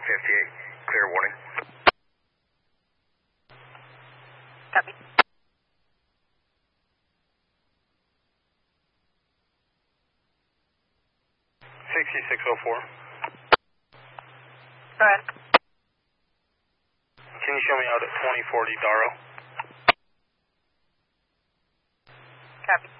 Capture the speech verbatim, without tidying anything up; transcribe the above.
fifty-eight, clear warning. Copy. sixty-six oh four. Go ahead. Can you show me out at twenty forty Darrow? Copy.